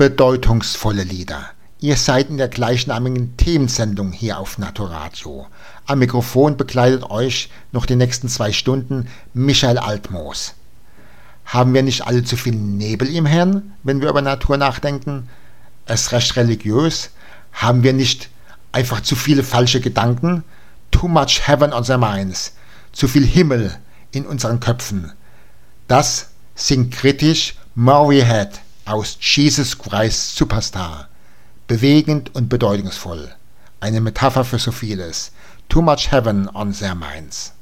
Bedeutungsvolle Lieder. Ihr seid in der gleichnamigen Themensendung hier auf Naturadio. Am Mikrofon begleitet euch noch die nächsten 2 Stunden Michael Altmoos. Haben wir nicht alle zu viel Nebel im Hirn, wenn wir über Natur nachdenken? Erst recht religiös? Haben wir nicht einfach zu viele falsche Gedanken? Too much heaven on their minds. Zu viel Himmel in unseren Köpfen. Das singt kritisch Maury Head aus Jesus Christ Superstar. Bewegend und bedeutungsvoll. Eine Metapher für so vieles. Too much heaven on their minds.